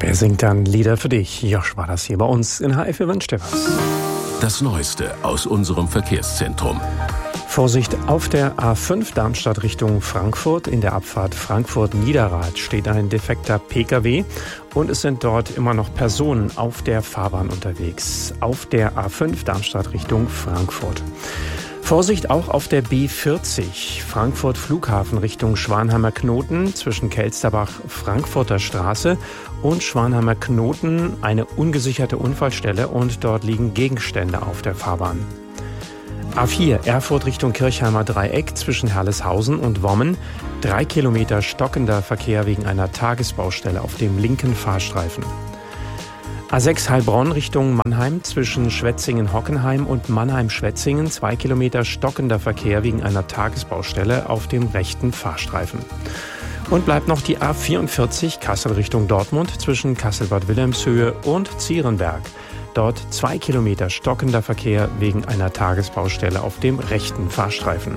Wer singt dann Lieder für dich? Josh war das hier bei uns in HR4 wünscht dir was. Das Neueste aus unserem Verkehrszentrum. Vorsicht, auf der A5 Darmstadt Richtung Frankfurt. In der Abfahrt Frankfurt-Niederrad steht ein defekter Pkw und es sind dort immer noch Personen auf der Fahrbahn unterwegs. Auf der A5 Darmstadt Richtung Frankfurt. Vorsicht auch auf der B40 Frankfurt Flughafen Richtung Schwanheimer Knoten zwischen Kelsterbach Frankfurter Straße und Schwanheimer Knoten eine ungesicherte Unfallstelle und dort liegen Gegenstände auf der Fahrbahn. A4 Erfurt Richtung Kirchheimer Dreieck zwischen Herleshausen und Wommen. 3 Kilometer stockender Verkehr wegen einer Tagesbaustelle auf dem linken Fahrstreifen. A6 Heilbronn Richtung Mannheim zwischen Schwetzingen-Hockenheim und Mannheim-Schwetzingen. 2 Kilometer stockender Verkehr wegen einer Tagesbaustelle auf dem rechten Fahrstreifen. Und bleibt noch die A44 Kassel Richtung Dortmund zwischen Kassel-Bad Wilhelmshöhe und Zierenberg. Dort 2 Kilometer stockender Verkehr wegen einer Tagesbaustelle auf dem rechten Fahrstreifen.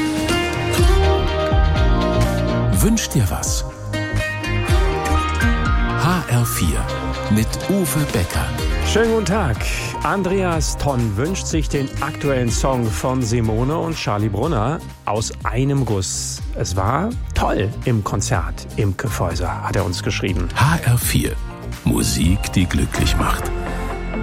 Wünsch dir was? HR4 mit Uwe Becker. Schönen guten Tag. Andreas Tonn wünscht sich den aktuellen Song von Simone und Charlie Brunner aus einem Guss. Es war toll im Konzert im Kyffhäuser, hat er uns geschrieben. HR4. Musik, die glücklich macht.